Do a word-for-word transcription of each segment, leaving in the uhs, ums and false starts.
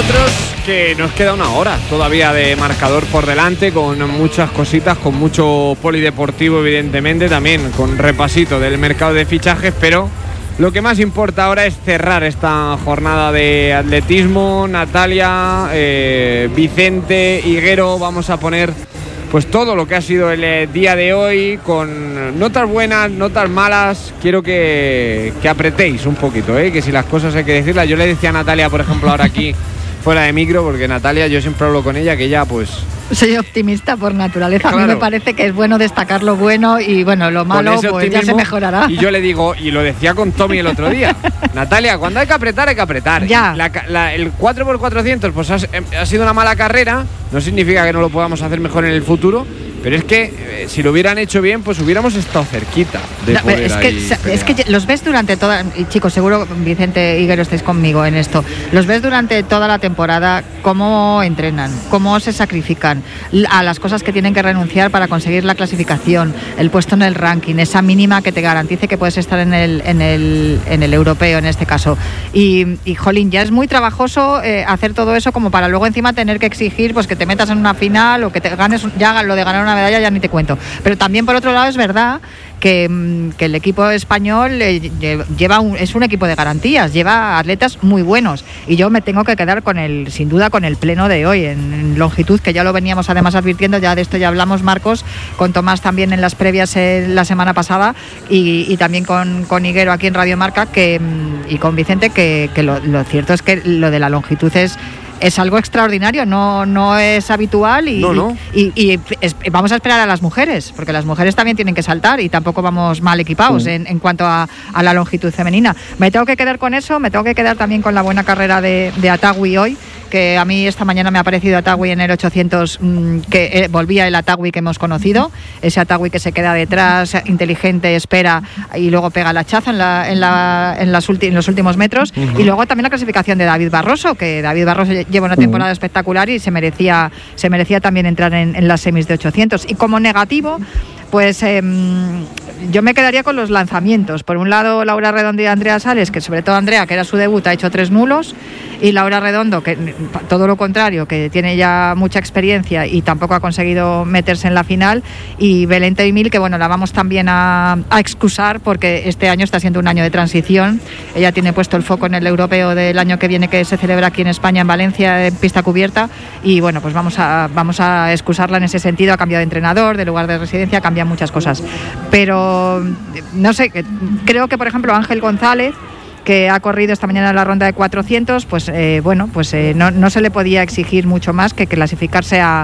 nosotros que nos queda una hora todavía de marcador por delante, con muchas cositas, con mucho polideportivo evidentemente, también con repasito del mercado de fichajes, pero lo que más importa ahora es cerrar esta jornada de atletismo. Natalia, eh, Vicente, Higuero, vamos a poner pues todo lo que ha sido el eh, día de hoy, con notas buenas, notas malas. Quiero que, que apretéis un poquito, ¿eh? Que si las cosas hay que decirlas. Yo le decía a Natalia, por ejemplo, ahora aquí fuera de micro, porque Natalia, yo siempre hablo con ella, que ella pues... Soy optimista por naturaleza. Claro. A mí me parece que es bueno destacar lo bueno y bueno, lo malo pues ya se mejorará. Y yo le digo, y lo decía con Tommy el otro día, Natalia, cuando hay que apretar, hay que apretar. Ya. La, la, el cuatro por cuatrocientos pues ha, ha sido una mala carrera, no significa que no lo podamos hacer mejor en el futuro, pero es que eh, si lo hubieran hecho bien, pues hubiéramos estado cerquita de no, poder es que, es que los ves durante toda, y chicos, seguro Vicente Higuero estáis conmigo en esto, los ves durante toda la temporada cómo entrenan, cómo se sacrifican a las cosas que tienen que renunciar para conseguir la clasificación, el puesto en el ranking, esa mínima que te garantice que puedes estar en el, en el, en el europeo en este caso. Y, y jolín, ya es muy trabajoso eh, hacer todo eso como para luego encima tener que exigir pues que te metas en una final o que te ganes, ya lo de ganar una medalla ya ni te cuento. Pero también por otro lado es verdad que, que el equipo español eh, lleva un, es un equipo de garantías, lleva atletas muy buenos y yo me tengo que quedar con el, sin duda, con el pleno de hoy en, en longitud, que ya lo veníamos además advirtiendo, ya de esto ya hablamos, Marcos, con Tomás también en las previas eh, la semana pasada y, y también con, con Higuero aquí en Radio Marca que, y con Vicente, que, que lo, lo cierto es que lo de la longitud es es algo extraordinario, no, no es habitual y, no, no. y, y, y es, vamos a esperar a las mujeres, porque las mujeres también tienen que saltar y tampoco vamos mal equipados sí. en, en cuanto a, a la longitud femenina. Me tengo que quedar con eso, me tengo que quedar también con la buena carrera de, de Atagui hoy, que a mí esta mañana me ha parecido Atagui en el ochocientos, mmm, que eh, volvía el Atagui que hemos conocido, ese Atagui que se queda detrás, inteligente, espera y luego pega el hachazo en, la, en, la, en, las ulti- en los últimos metros. Uh-huh. Y luego también la clasificación de David Barroso, que David Barroso lleva una temporada uh-huh. espectacular y se merecía, se merecía también entrar en, en las semis de ochocientos. Y como negativo, pues eh, yo me quedaría con los lanzamientos. Por un lado, Laura Redondo y Andrea Sales, que sobre todo Andrea, que era su debut, ha hecho tres nulos, y Laura Redondo, que todo lo contrario, que tiene ya mucha experiencia y tampoco ha conseguido meterse en la final, y Belén Teimil, que bueno, la vamos también a, a excusar porque este año está siendo un año de transición. Ella tiene puesto el foco en el europeo del año que viene, que se celebra aquí en España, en Valencia, en pista cubierta, y bueno, pues vamos a, vamos a excusarla en ese sentido. Ha cambiado de entrenador, de lugar de residencia, cambian muchas cosas, pero no sé, creo que por ejemplo Ángel González, que ha corrido esta mañana en la ronda de cuatrocientos, pues eh, bueno, pues eh, no, no se le podía exigir mucho más que clasificarse a,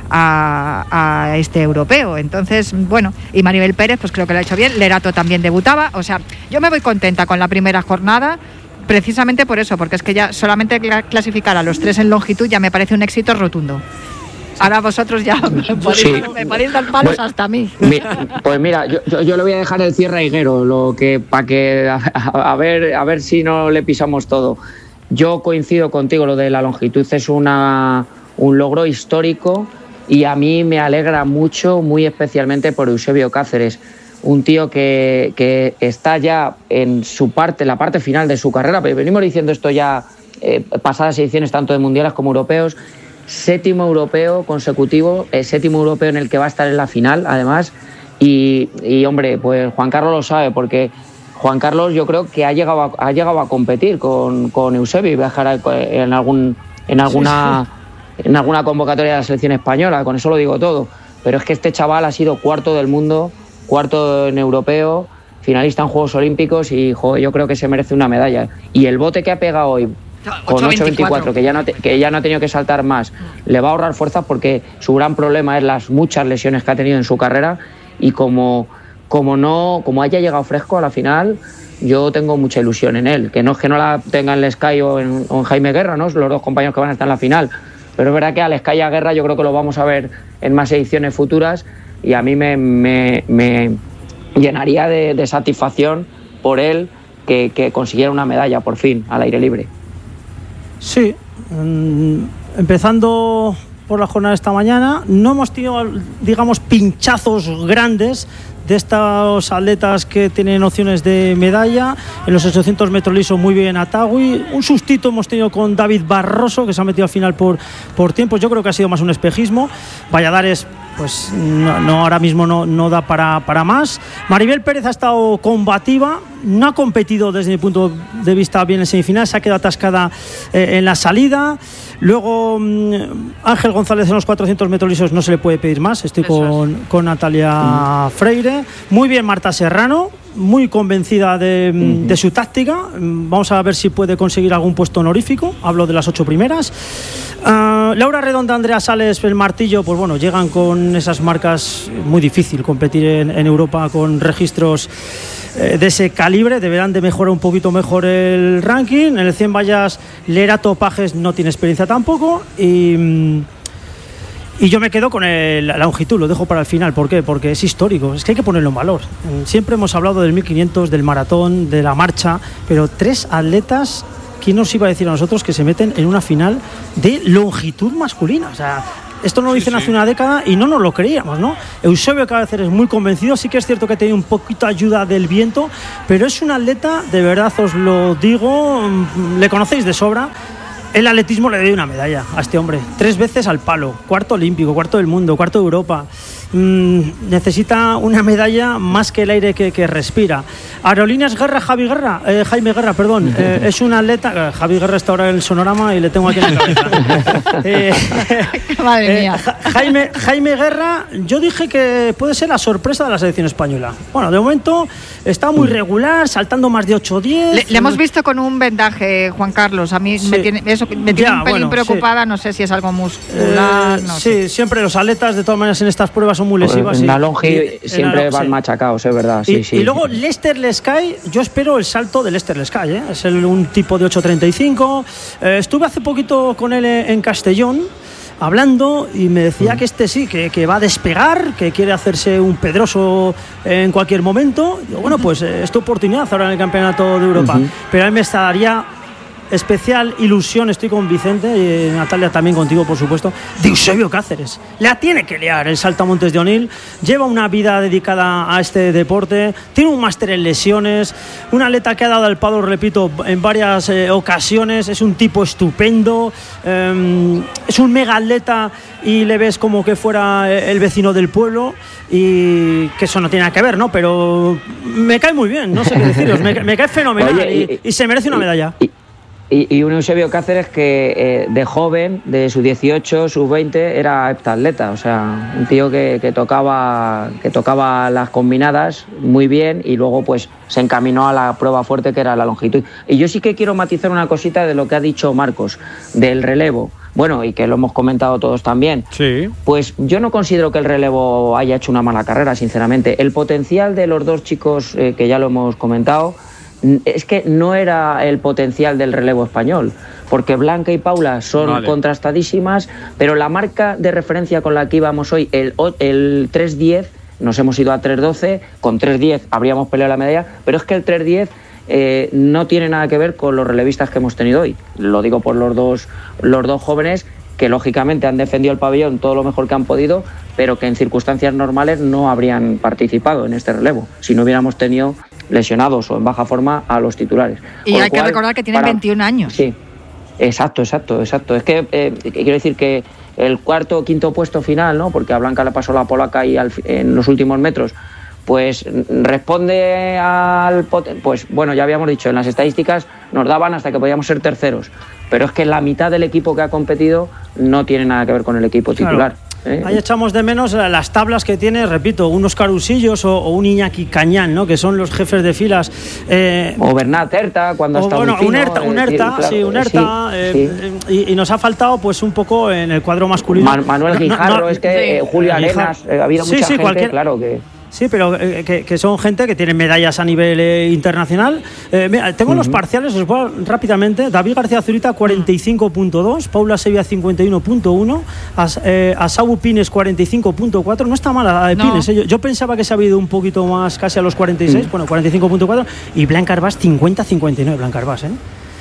a, a este europeo. Entonces, bueno, y Maribel Pérez, pues creo que lo ha hecho bien. Lerato también debutaba, o sea, yo me voy contenta con la primera jornada, precisamente por eso, porque es que ya solamente clasificar a los tres en longitud ya me parece un éxito rotundo. Ahora vosotros ya me podéis, sí. me podéis dar palos pues, hasta a mí. Mi, pues mira, yo, yo, yo le voy a dejar el cierre a Higuero, lo que para que a, a ver a ver si no le pisamos todo. Yo coincido contigo, lo de la longitud es una un logro histórico y a mí me alegra mucho, muy especialmente por Eusebio Cáceres, un tío que, que está ya en su parte, la parte final de su carrera, pero venimos diciendo esto ya eh, pasadas ediciones tanto de mundiales como europeos. Séptimo europeo consecutivo, eh, séptimo europeo en el que va a estar en la final, además. Y, y hombre, pues Juan Carlos lo sabe, porque Juan Carlos yo creo que ha llegado a, ha llegado a competir con, con Eusebio y viajar en, algún, en, alguna, sí, sí. en alguna convocatoria de la selección española, con eso lo digo todo. Pero es que este chaval ha sido cuarto del mundo, cuarto en europeo, finalista en Juegos Olímpicos y joder, yo creo que se merece una medalla. Y el bote que ha pegado hoy, con ocho veinticuatro, que ya no te, que ya no ha tenido que saltar más, le va a ahorrar fuerzas porque su gran problema es las muchas lesiones que ha tenido en su carrera y como, como no como haya llegado fresco a la final, yo tengo mucha ilusión en él, que no es que no la tenga en Lescay o en, o en Jaime Guerra, ¿no? Los dos compañeros que van a estar en la final, pero es verdad que a Lescay y a Guerra yo creo que lo vamos a ver en más ediciones futuras y a mí me, me, me llenaría de, de satisfacción por él que, que consiguiera una medalla por fin al aire libre. Sí, um, empezando por la jornada de esta mañana, no hemos tenido, digamos, pinchazos grandes de estos atletas que tienen opciones de medalla. En los ochocientos metros liso muy bien Atagui. Un sustito hemos tenido con David Barroso, que se ha metido al final por, por tiempos. Yo creo que ha sido más un espejismo. Valladares, pues no, no ahora mismo no, no da para, para más. Maribel Pérez ha estado combativa, no ha competido desde mi punto de vista bien en semifinal, se ha quedado atascada eh, en la salida. Luego mmm, Ángel González en los cuatrocientos metros lisos no se le puede pedir más, estoy con, con Natalia mm. Freire. Muy bien Marta Serrano, muy convencida de, mm. de su táctica. Vamos a ver si puede conseguir algún puesto honorífico, hablo de las ocho primeras. Uh, Laura Redonda, Andrea Sales, el martillo, pues bueno, llegan con esas marcas. Muy difícil competir en, en Europa con registros eh, de ese calibre. Deberán de mejorar un poquito mejor el ranking. En el cien vallas, Lerato Pajes no tiene experiencia tampoco. Y, y yo me quedo con el, la longitud, lo dejo para el final. ¿Por qué? Porque es histórico, es que hay que ponerlo en valor. Siempre hemos hablado del mil quinientos, del maratón, de la marcha, pero tres atletas. ¿Quién nos iba a decir a nosotros que se meten en una final de longitud masculina? O sea, esto no lo dicen sí, sí. hace una década y no nos lo creíamos, ¿no? Eusebio Cáceres es muy convencido, sí que es cierto que ha tenido un poquito de ayuda del viento, pero es un atleta, de verdad os lo digo, le conocéis de sobra. El atletismo le dio una medalla a este hombre, tres veces al palo, cuarto olímpico, cuarto del mundo, cuarto de Europa. Mm, necesita una medalla más que el aire que, que respira. Aerolíneas Guerra, Javi Guerra, eh, Jaime Guerra, perdón, eh, es un atleta. Javi Guerra está ahora en el Sonorama y le tengo aquí en la cabeza. eh, Madre mía. Eh, Jaime, Jaime Guerra, yo dije que puede ser la sorpresa de la selección española. Bueno, de momento está muy regular, saltando más de ocho diez. Le, le hemos visto con un vendaje, Juan Carlos. A mí sí. me tiene, eso, me tiene ya, un pelín bueno, preocupada, sí. no sé si es algo muscular. Eh, no sí, sé. Siempre los atletas, de todas maneras, en estas pruebas son muy lesivas. En la longi y, siempre la, van sí. machacados, es verdad. Sí, y, sí. y luego Lester Lescay, yo espero el salto de Lester Lescay, ¿eh? Es el, un tipo de ocho treinta y cinco. Eh, estuve hace poquito con él en Castellón hablando y me decía mm. que este sí, que, que va a despegar, que quiere hacerse un Pedroso en cualquier momento. Yo, bueno, pues eh, es tu oportunidad ahora en el Campeonato de Europa. Uh-huh. Pero a mí me estaría especial ilusión, estoy con Vicente y Natalia también contigo, por supuesto, de Eusebio Cáceres. La tiene que liar el saltamontes de Onil, lleva una vida dedicada a este deporte, tiene un máster en lesiones, un atleta que ha dado el palo, repito, en varias eh, ocasiones, es un tipo estupendo, eh, es un mega atleta y le ves como que fuera el vecino del pueblo, y que eso no tiene nada que ver, ¿no? Pero me cae muy bien, no sé qué deciros, me, me cae fenomenal. Oye, y, y, y se merece una medalla. Y, Y, y un Eusebio Cáceres que eh, de joven, de sus dieciocho, sus veinte, era heptatleta, o sea, un tío que, que tocaba que tocaba las combinadas muy bien y luego pues se encaminó a la prueba fuerte que era la longitud. Y yo sí que quiero matizar una cosita de lo que ha dicho Marcos, del relevo. Bueno, y que lo hemos comentado todos también. Sí. Pues yo no considero que el relevo haya hecho una mala carrera, sinceramente. El potencial de los dos chicos, eh, que ya lo hemos comentado, es que no era el potencial del relevo español, porque Blanca y Paula son vale. contrastadísimas, pero la marca de referencia con la que íbamos hoy, el, el tres diez, nos hemos ido a tres doce, con tres diez habríamos peleado la medalla, pero es que el tres diez eh, no tiene nada que ver con los relevistas que hemos tenido hoy. Lo digo por los dos, los dos jóvenes que lógicamente han defendido el pabellón todo lo mejor que han podido, pero que en circunstancias normales no habrían participado en este relevo, si no hubiéramos tenido lesionados o en baja forma a los titulares. Y hay cual, que recordar que tienen para... veintiún años. Sí, exacto, exacto, exacto. Es que eh, quiero decir que el cuarto o quinto puesto final, ¿no? Porque a Blanca le pasó la polaca y al, en los últimos metros, pues responde al... Pues bueno, ya habíamos dicho, en las estadísticas nos daban hasta que podíamos ser terceros, pero es que la mitad del equipo que ha competido no tiene nada que ver con el equipo titular. Claro. ¿Eh? Ahí echamos de menos las tablas que tiene, repito, unos Carusillos o, o un Iñaki Cañán, ¿no? Que son los jefes de filas. Eh, o Bernat Erta, cuando está bueno, muy fino, un Erta, un Erta, claro, sí, un Erta. Sí, eh, sí. Y, y nos ha faltado, pues, un poco en el cuadro masculino. Man, Manuel Guijarro, no, no, es que sí, eh, Julio Arenas, eh, ha habido sí, mucha sí, gente, cualquier... claro que. Sí, pero eh, que, que son gente que tiene medallas a nivel eh, internacional. Eh, mira, tengo uh-huh. los parciales, os voy a, rápidamente. David García Zurita, cuarenta y cinco punto dos. Paula Sevilla, cincuenta y uno punto uno. As, eh, Asabu Pines, cuarenta y cinco punto cuatro. No está mala, eh, no. Pines. Eh. Yo, yo pensaba que se había ido un poquito más, casi a los cuarenta y seis. Uh-huh. Bueno, cuarenta y cinco punto cuatro. Y Blanca Arbás, cincuenta cincuenta y nueve. Blanca Arbás, ¿eh?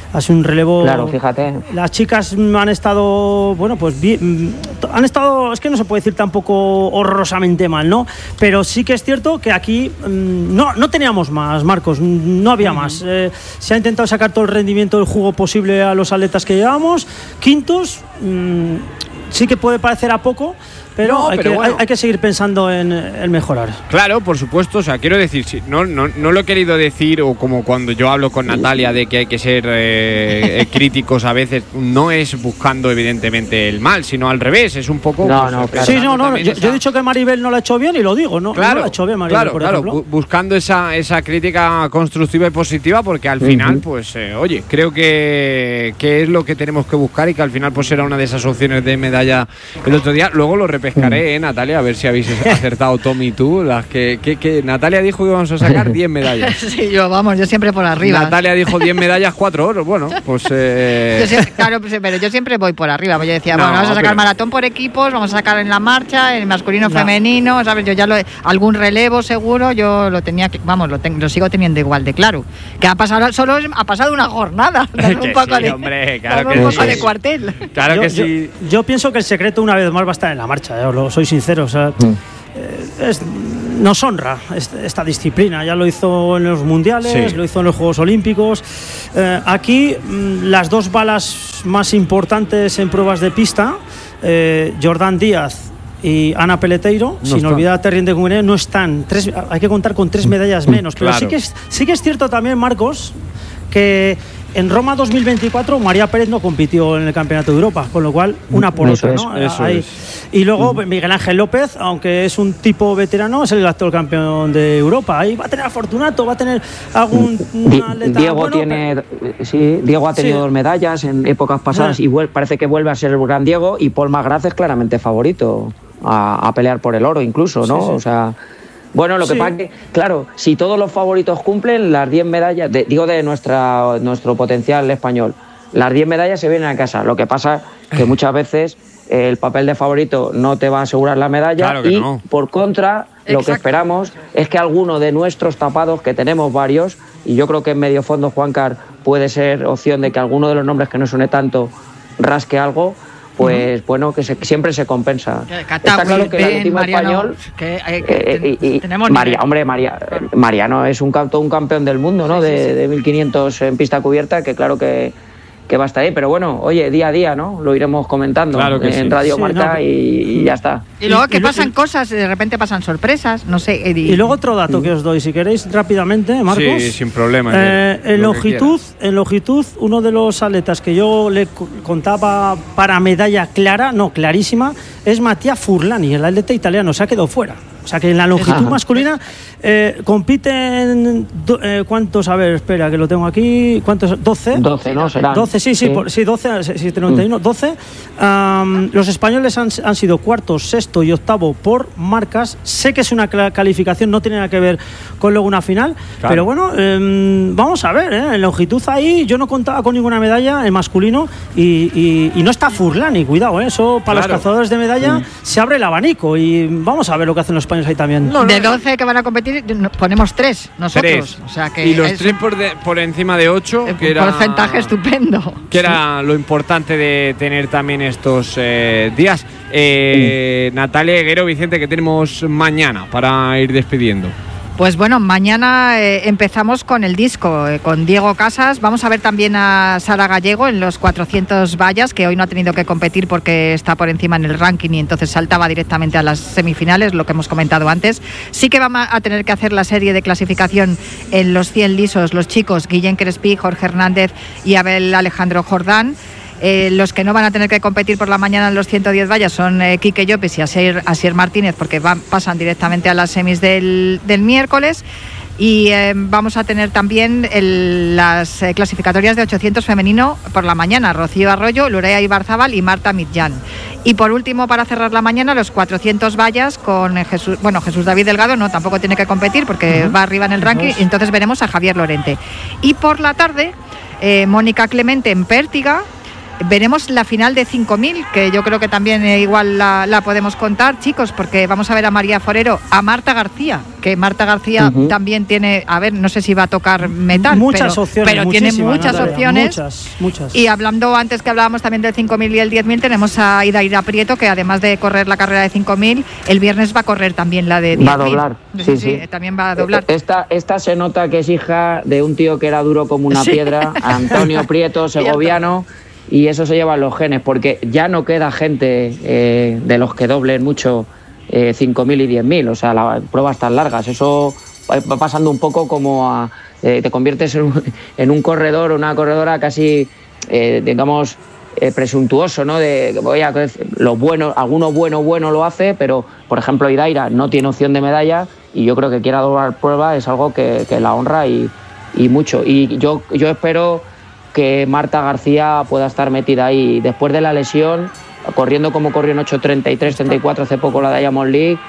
Ha sido un relevo. Claro, fíjate. Las chicas han estado, bueno, pues bien, han estado, es que no se puede decir tampoco horrorosamente mal, ¿no? Pero sí que es cierto que aquí no, no teníamos más, Marcos, no había uh-huh. más. Eh, se ha intentado sacar todo el rendimiento del juego posible a los atletas que llevamos. Quintos, mmm, sí que puede parecer a poco, pero, no, hay, pero que, bueno. hay, hay que seguir pensando en, en mejorar. Claro, por supuesto, o sea, quiero decir, no, no, no lo he querido decir, o como cuando yo hablo con Natalia de que hay que ser eh, críticos a veces, no es buscando evidentemente el mal, sino al revés, es un poco... No, pues, no, claro. Sí, no, no, yo, yo he dicho que Maribel no lo ha hecho bien y lo digo, no, claro, no lo ha hecho bien Maribel, claro, por claro, ejemplo. Bu- buscando esa, esa crítica constructiva y positiva, porque al uh-huh. final, pues, eh, oye, creo que, que es lo que tenemos que buscar y que al final pues era una de esas opciones de medalla el otro día. Luego lo repescaré, ¿eh, Natalia? A ver si habéis acertado Tom y tú. Las que, que, que Natalia dijo que íbamos a sacar diez medallas. Sí, yo, vamos, yo siempre por arriba. Natalia dijo diez medallas, cuatro oros. Bueno, pues. Eh... Yo siempre, claro, pero yo siempre voy por arriba. Yo decía, no, bueno, vamos a sacar pero... maratón por equipos, vamos a sacar en la marcha, en masculino, no. femenino, ¿sabes? Yo ya lo. Algún relevo seguro, yo lo tenía que. Vamos, lo, ten, lo sigo teniendo igual de claro. Que ha pasado, solo ha pasado una jornada. un poco sí, de, hombre, claro que un poco sí. de cuartel. Claro yo, que sí. Yo, yo pienso que el secreto, una vez más, va a estar en la marcha, yo lo, soy sincero. O sea, mm. eh, es, nos honra esta, esta disciplina. Ya lo hizo en los mundiales, sí. lo hizo en los Juegos Olímpicos. Eh, aquí, mm, las dos balas más importantes en pruebas de pista, eh, Jordán Díaz y Ana Peleteiro, no sin está. olvidar a Terrien de Gouvenet, no están. Tres, hay que contar con tres medallas menos. Pero claro. sí, que es, sí que es cierto también, Marcos, que en Roma dos mil veinticuatro María Pérez no compitió en el Campeonato de Europa, con lo cual una por eso otra, ¿no? Es, eso Ahí. es. Y luego Miguel Ángel López, aunque es un tipo veterano, es el actual campeón de Europa. Ahí va a tener a Fortunato, va a tener algún Di- atleta Diego bueno, tiene, pero... sí, Diego ha tenido sí. dos medallas en épocas pasadas sí. y vuel- parece que vuelve a ser el gran Diego, y Paul Magraz es claramente favorito a, a pelear por el oro incluso, ¿no? Sí, sí. O sea, bueno, lo que sí. pasa que, claro, si todos los favoritos cumplen, las diez medallas, de, digo de nuestra, nuestro potencial español, las diez medallas se vienen a casa. Lo que pasa que muchas veces el papel de favorito no te va a asegurar la medalla, claro que y no. por contra, Exacto. lo que esperamos es que alguno de nuestros tapados, que tenemos varios, y yo creo que en medio fondo Juancar puede ser opción de que alguno de los nombres que no suene tanto rasque algo, pues uh-huh. bueno, que se, siempre se compensa. Está claro que el atletismo español que, eh, que eh, y, tenemos María, hombre, María, Mariano es un, todo un campeón del mundo, ¿no? Sí, sí, de, sí. de mil quinientos en pista cubierta, que claro que, que va a estar ahí, pero bueno, oye, día a día, ¿no? Lo iremos comentando claro que en sí. Radio sí, Marca no, y, y ya está. Y luego y, que y, pasan y, cosas, de repente pasan sorpresas, no sé. Y, y luego otro dato que os doy, si queréis rápidamente, Marcos. Sí, sin problema. Eh, en longitud, en longitud, uno de los atletas que yo le contaba para medalla clara, no clarísima, es Mattia Furlani, el atleta italiano, se ha quedado fuera. O sea que en la longitud Ajá. masculina eh, compiten do, eh, ¿cuántos? A ver, espera, que lo tengo aquí. ¿Cuántos? doce. doce, ¿no? Serán. doce, sí, sí, sí, por, sí doce, sí, treinta y uno, mm. doce. Um, los españoles han, han sido cuarto, sexto y octavo por marcas. Sé que es una calificación, no tiene nada que ver con luego una final, claro. pero bueno, eh, vamos a ver, ¿eh? En longitud ahí yo no contaba con ninguna medalla en masculino y, y, y no está Furlani, cuidado, ¿eh? Eso para claro. los cazadores de medalla mm. se abre el abanico y vamos a ver lo que hacen los españoles ahí también. No, no, de doce que van a competir ponemos tres nosotros, tres. O sea que y los es, tres por, de, por encima de ocho, un que era porcentaje estupendo, que era lo importante de tener también estos eh, días. eh, mm. Natalia Higuero, Vicente, que tenemos mañana para ir despidiendo. Pues bueno, mañana eh, empezamos con el disco, eh, con Diego Casas. Vamos a ver también a Sara Gallego en los cuatrocientos vallas, que hoy no ha tenido que competir porque está por encima en el ranking y entonces saltaba directamente a las semifinales, lo que hemos comentado antes. Sí que vamos a tener que hacer la serie de clasificación en los cien lisos, los chicos, Guillén Crespí, Jorge Hernández y Abel Alejandro Jordán. Eh, los que no van a tener que competir por la mañana en los ciento diez vallas son eh, Quique Llopis y Asier, Asier Martínez, porque van, pasan directamente a las semis del, del miércoles. Y eh, vamos a tener también el, las eh, clasificatorias de ochocientos femenino por la mañana, Rocío Arroyo, Lurea Ibarzábal y Marta Mitján. Y por último, para cerrar la mañana, los cuatrocientos vallas con eh, Jesús, bueno, Jesús David Delgado no, tampoco tiene que competir porque uh-huh. va arriba en el ranking, y entonces veremos a Javier Lorente. Y por la tarde, eh, Mónica Clemente en Pértiga, veremos la final de cinco mil, que yo creo que también eh, igual la, la podemos contar, chicos, porque vamos a ver a María Forero, a Marta García, que Marta García uh-huh. también tiene, a ver, no sé si va a tocar metal, muchas pero, opciones, pero tiene muchas Natalia, opciones. Muchas, muchas. Y hablando antes que hablábamos también del cinco mil y el diez mil, tenemos a Idaira Prieto, que además de correr la carrera de cinco mil, el viernes va a correr también la de diez mil. Va a doblar, sí, sí, sí. sí. También va a doblar. Esta, esta se nota que es hija de un tío que era duro como una sí. piedra, Antonio Prieto, segoviano, y eso se llevan los genes, porque ya no queda gente eh, de los que doblen mucho eh, cinco mil y diez mil, o sea, las pruebas tan largas, eso va pasando un poco como a... Eh, te conviertes en un, en un corredor o una corredora casi, eh, digamos, eh, presuntuoso, ¿no? De voy a lo bueno, alguno bueno bueno lo hace, pero por ejemplo Idaira no tiene opción de medalla y yo creo que quiera doblar prueba es algo que, que la honra y, y mucho. Y yo, yo espero que Marta García pueda estar metida ahí después de la lesión, corriendo como corrió en ocho treinta y tres treinta y cuatro hace poco la Diamond League.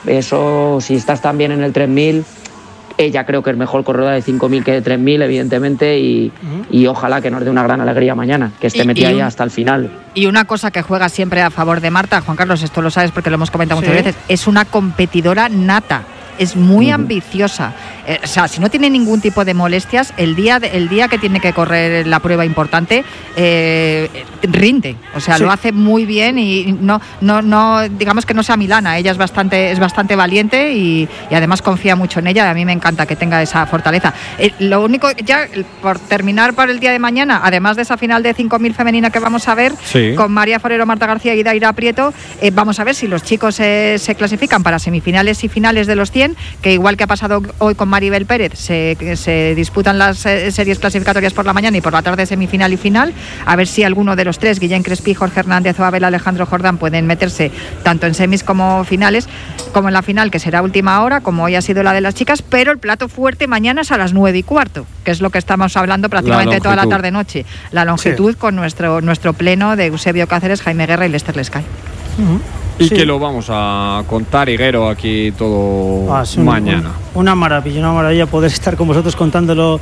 Eso, si estás también en el tres mil, ella creo que es mejor corredora de cinco mil que de tres mil, evidentemente, y, uh-huh. y ojalá que nos dé una gran alegría mañana, que esté y, metida y un, ahí hasta el final. Y una cosa que juega siempre a favor de Marta, Juan Carlos, esto lo sabes porque lo hemos comentado sí. muchas veces, es una competidora nata. Es muy uh-huh. ambiciosa. Eh, o sea, si no tiene ningún tipo de molestias, el día, de, el día que tiene que correr la prueba importante, eh, rinde. O sea, sí. lo hace muy bien y no, no, no, digamos que no sea milana. Ella es bastante, es bastante valiente y, y además confía mucho en ella. A mí me encanta que tenga esa fortaleza. Eh, lo único, ya por terminar para el día de mañana, además de esa final de cinco mil femenina que vamos a ver, sí. con María Forero, Marta García y Daira Prieto, eh, vamos a ver si los chicos eh, se clasifican para semifinales y finales de los cien, que igual que ha pasado hoy con Maribel Pérez, se, se disputan las eh, series clasificatorias por la mañana y por la tarde semifinal y final, a ver si alguno de los tres, Guillén Crespi, Jorge Hernández o Abel Alejandro Jordán, pueden meterse tanto en semis como finales, como en la final, que será última hora, como hoy ha sido la de las chicas, pero el plato fuerte mañana es a las nueve y cuarto, que es lo que estamos hablando prácticamente la toda la tarde-noche, la longitud sí. con nuestro, nuestro pleno de Eusebio Cáceres, Jaime Guerra y Lester Lescay. Uh-huh. Y sí. que lo vamos a contar, Higuero, aquí todo ah, sí, mañana. Un, una maravilla, una maravilla poder estar con vosotros contándolo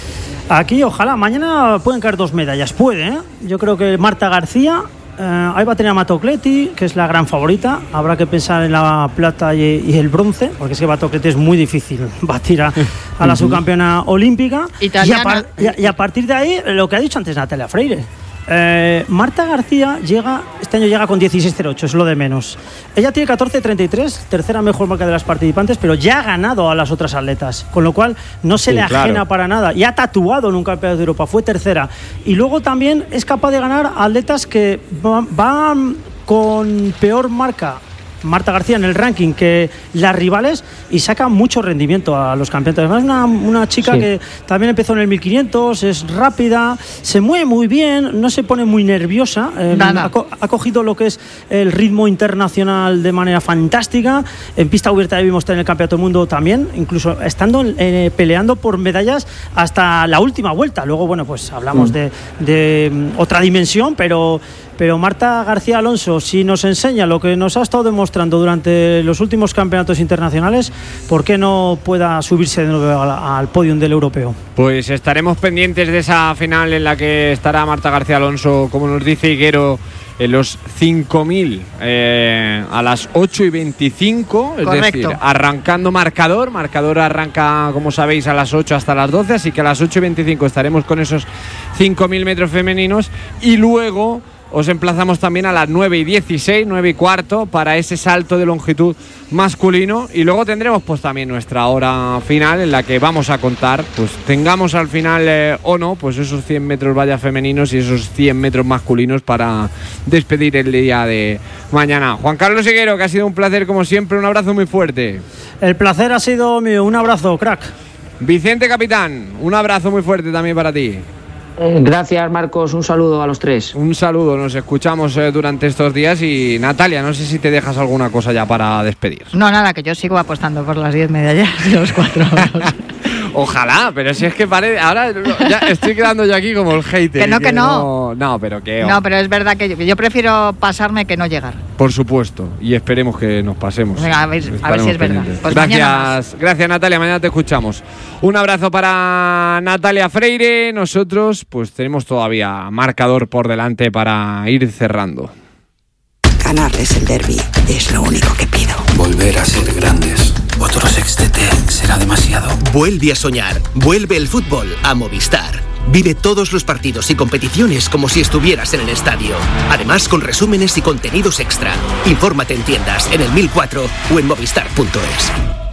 aquí. Ojalá mañana pueden caer dos medallas. Puede, ¿eh? Yo creo que Marta García, eh, ahí va a tener a Batocletti, que es la gran favorita. Habrá que pensar en la plata y, y el bronce, porque es que Batocletti es muy difícil batir a, a la subcampeona olímpica. Y a, par, y, y a partir de ahí, lo que ha dicho antes Natalia Freire. Eh, Marta García llega este año llega con dieciséis cero ocho, es lo de menos. Ella tiene catorce treinta y tres, tercera mejor marca de las participantes, pero ya ha ganado a las otras atletas, con lo cual no se sí, le ajena claro. para nada, y ha tatuado en un campeonato de Europa, fue tercera, y luego también es capaz de ganar a atletas que van, van con peor marca Marta García en el ranking que las rivales y saca mucho rendimiento a los campeonatos. Además, una, una chica sí. que también empezó en el mil quinientos, es rápida, se mueve muy bien, no se pone muy nerviosa, eh, ha, ha cogido lo que es el ritmo internacional de manera fantástica. En pista abierta vimos estar en el Campeonato del Mundo también, incluso estando eh, peleando por medallas hasta la última vuelta. Luego, bueno, pues hablamos mm. de, de um, otra dimensión, pero Pero Marta García Alonso, si nos enseña lo que nos ha estado demostrando durante los últimos campeonatos internacionales, ¿por qué no pueda subirse de nuevo al, al podium del europeo? Pues estaremos pendientes de esa final en la que estará Marta García Alonso, como nos dice Higuero, en los cinco mil eh, a las ocho y veinticinco, es Correcto. decir, arrancando marcador. Marcador arranca, como sabéis, a las ocho hasta las doce, así que a las ocho y veinticinco estaremos con esos cinco mil metros femeninos y luego os emplazamos también a las nueve y dieciséis, nueve y cuarto para ese salto de longitud masculino y luego tendremos pues también nuestra hora final en la que vamos a contar, pues tengamos al final eh, o no, pues esos cien metros vallas femeninos y esos cien metros masculinos para despedir el día de mañana. Juan Carlos Higuero, que ha sido un placer como siempre, un abrazo muy fuerte. El placer ha sido mío, un abrazo, crack. Vicente Capitán, un abrazo muy fuerte también para ti. Gracias, Marcos, un saludo a los tres. Un saludo, nos escuchamos eh, durante estos días y Natalia, no sé si te dejas alguna cosa ya para despedir. No, nada, que yo sigo apostando por las diez medallas y los cuatro. Ojalá, pero si es que parece... Ahora ya estoy quedando yo aquí como el hater. Que no, que, que no. no. No, pero que... No, pero es verdad que yo, que yo prefiero pasarme que no llegar. Por supuesto, y esperemos que nos pasemos. Venga, a ver, a ver si es verdad. Pues gracias, gracias Natalia, mañana te escuchamos. Un abrazo para Natalia Freire. Nosotros pues tenemos todavía marcador por delante para ir cerrando. Ganarles el derbi es lo único que pido. Volver a ser grandes. Otro sextete será demasiado. Vuelve a soñar. Vuelve el fútbol a Movistar. Vive todos los partidos y competiciones como si estuvieras en el estadio. Además, con resúmenes y contenidos extra. Infórmate en tiendas, en el mil cuatro o en movistar punto es.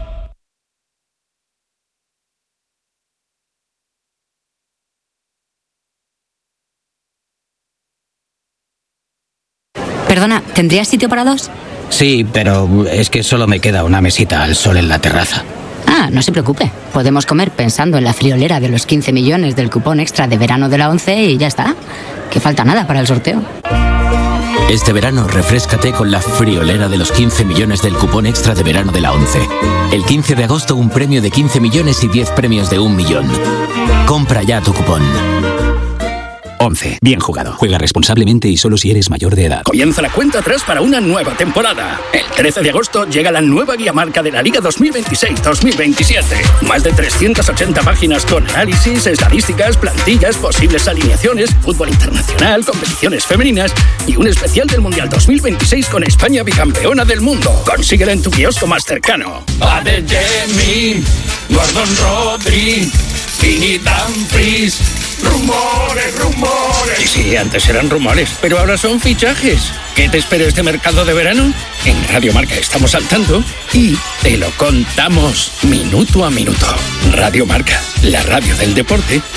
Perdona, ¿tendrías sitio para dos? Sí, pero es que solo me queda una mesita al sol en la terraza. Ah, no se preocupe. Podemos comer pensando en la friolera de los quince millones del cupón extra de verano de la ONCE y ya está. Que falta nada para el sorteo. Este verano refréscate con la friolera de los quince millones del cupón extra de verano de la ONCE. El quince de agosto un premio de quince millones y diez premios de un millón. Compra ya tu cupón. once. Bien jugado. Juega responsablemente y solo si eres mayor de edad. Comienza la cuenta atrás para una nueva temporada. El trece de agosto llega la nueva guía marca de la Liga dos mil veintiséis dos mil veintisiete. Más de trescientas ochenta páginas con análisis, estadísticas, plantillas, posibles alineaciones, fútbol internacional, competiciones femeninas y un especial del Mundial dos mil veintiséis con España bicampeona del mundo. Consíguela en tu kiosco más cercano. Adeyemi, Gordon Rodri, Vini Dumfries. Rumores, rumores. Y sí, antes eran rumores, pero ahora son fichajes. ¿Qué te espera este mercado de verano? En Radio Marca estamos al tanto y te lo contamos minuto a minuto. Radio Marca, la radio del deporte